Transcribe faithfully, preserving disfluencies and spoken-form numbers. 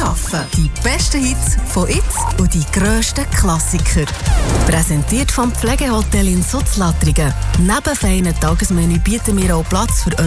schaffen. Die besten Hits von jetzt und die grössten Klassiker. Präsentiert vom Pflegehotel in Sutzlatrigen. Neben feinen Tagesmenü bieten wir auch Platz für